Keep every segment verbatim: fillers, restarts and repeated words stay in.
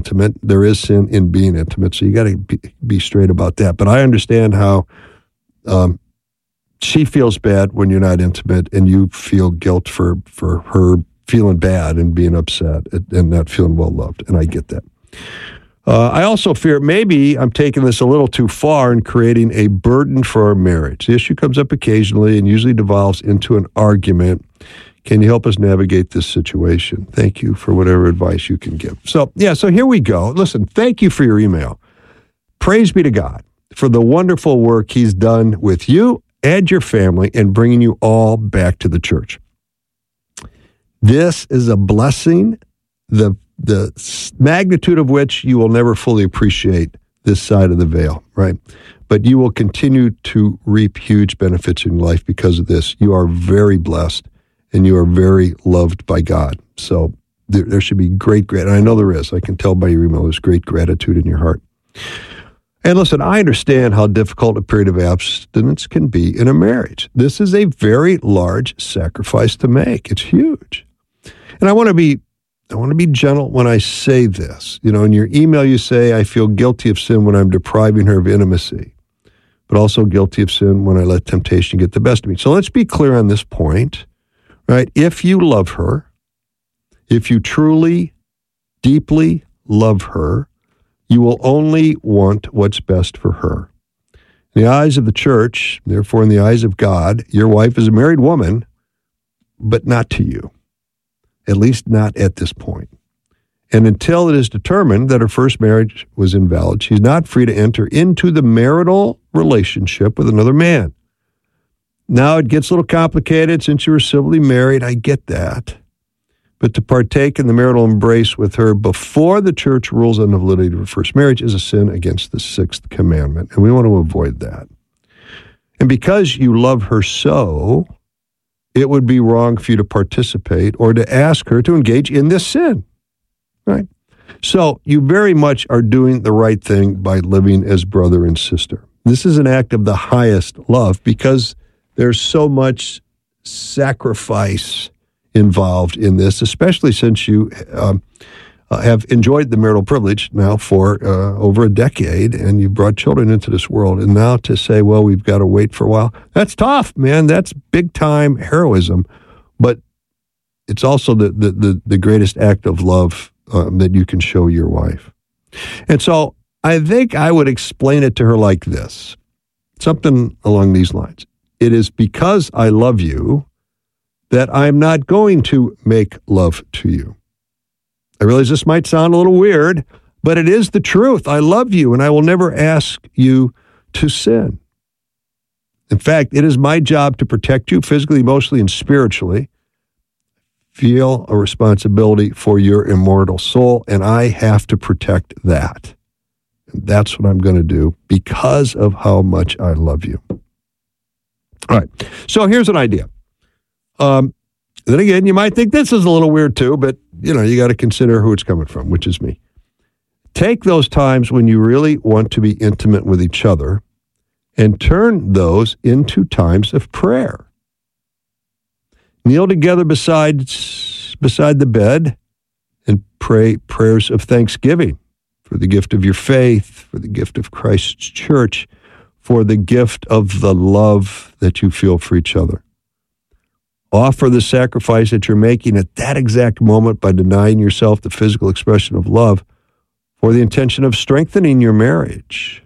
intimate. There is sin in being intimate, so you got to be, be straight about that. But I understand how um, she feels bad when you're not intimate, and you feel guilt for, for her feeling bad and being upset and not feeling well loved, and I get that. Uh, I also fear maybe I'm taking this a little too far and creating a burden for our marriage. The issue comes up occasionally and usually devolves into an argument. Can you help us navigate this situation? Thank you for whatever advice you can give. So, yeah, so here we go. Listen, thank you for your email. Praise be to God for the wonderful work he's done with you and your family in bringing you all back to the church. This is a blessing, the the magnitude of which you will never fully appreciate this side of the veil, right? But you will continue to reap huge benefits in your life because of this. You are very blessed, and you are very loved by God. So there, there should be great gratitude. And I know there is. I can tell by your email there's great gratitude in your heart. And listen, I understand how difficult a period of abstinence can be in a marriage. This is a very large sacrifice to make. It's huge. And I want to be I want to be gentle when I say this. You know, in your email you say, I feel guilty of sin when I'm depriving her of intimacy, but also guilty of sin when I let temptation get the best of me. So let's be clear on this point, right? If you love her, if you truly, deeply love her, you will only want what's best for her. In the eyes of the church, therefore in the eyes of God, your wife is a married woman, but not to you. At least not at this point. And until it is determined that her first marriage was invalid, she's not free to enter into the marital relationship with another man. Now it gets a little complicated since you were civilly married. I get that. But to partake in the marital embrace with her before the church rules on the validity of her first marriage is a sin against the sixth commandment. And we want to avoid that. And because you love her so, it would be wrong for you to participate or to ask her to engage in this sin, right? So you very much are doing the right thing by living as brother and sister. This is an act of the highest love because there's so much sacrifice involved in this, especially since you um, uh, have enjoyed the marital privilege now for uh, over a decade, and you brought children into this world. And now to say, well, we've got to wait for a while, that's tough, man. That's big-time heroism. But it's also the, the, the, the greatest act of love um, that you can show your wife. And so I think I would explain it to her like this, something along these lines. It is because I love you that I'm not going to make love to you. I realize this might sound a little weird, but it is the truth. I love you, and I will never ask you to sin. In fact, it is my job to protect you physically, emotionally, and spiritually. Feel a responsibility for your immortal soul, and I have to protect that. And that's what I'm going to do because of how much I love you. All right, so here's an idea. Um, then again, you might think this is a little weird too, but you know, you got to consider who it's coming from, which is me. Take those times when you really want to be intimate with each other and turn those into times of prayer. Kneel together beside, beside the bed and pray prayers of thanksgiving for the gift of your faith, for the gift of Christ's church, for the gift of the love that you feel for each other. Offer the sacrifice that you're making at that exact moment by denying yourself the physical expression of love for the intention of strengthening your marriage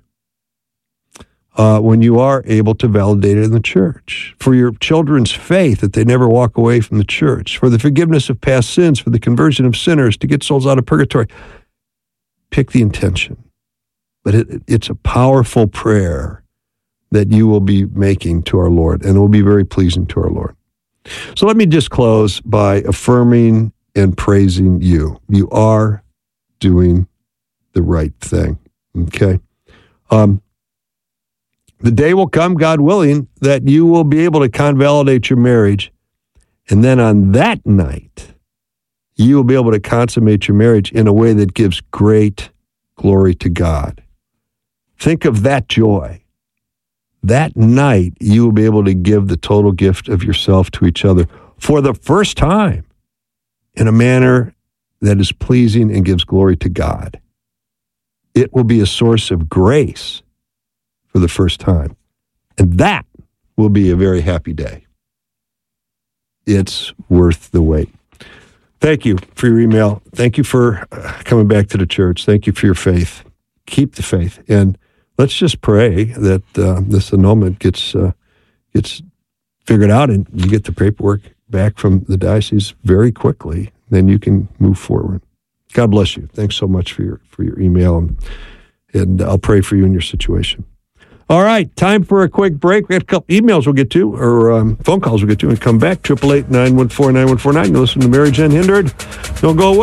uh, when you are able to validate it in the church, for your children's faith that they never walk away from the church, for the forgiveness of past sins, for the conversion of sinners, to get souls out of purgatory. Pick the intention. But it, it's a powerful prayer that you will be making to our Lord, and it will be very pleasing to our Lord. So let me just close by affirming and praising you. You are doing the right thing, okay? Um, the day will come, God willing, that you will be able to convalidate your marriage, and then on that night, you will be able to consummate your marriage in a way that gives great glory to God. Think of that joy. That night, you will be able to give the total gift of yourself to each other for the first time in a manner that is pleasing and gives glory to God. it will be a source of grace for the first time. And that will be a very happy day. It's worth the wait. Thank you for your email. Thank you for coming back to the church. Thank you for your faith. Keep the faith. And let's just pray that uh, this annulment gets uh, gets figured out and you get the paperwork back from the diocese very quickly. Then you can move forward. God bless you. Thanks so much for your for your email, and, and I'll pray for you in your situation. All right, time for a quick break. We got a couple emails we'll get to, or um, phone calls we'll get to, and come back. triple eight, nine one four, nine one four nine. You listen to Mary Jen Hindard. Don't go away.